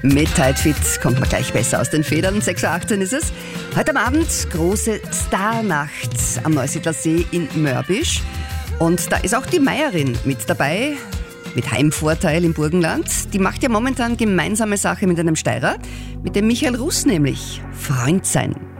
Mit Tight Fit kommt man gleich besser aus den Federn. 6.18 Uhr ist es. Heute am Abend große Starnacht am Neusiedler See in Mörbisch. Und da ist auch die Meierin mit dabei, mit Heimvorteil im Burgenland. Die macht ja momentan gemeinsame Sache mit einem Steirer, mit dem Michael Russ nämlich. Freund sein.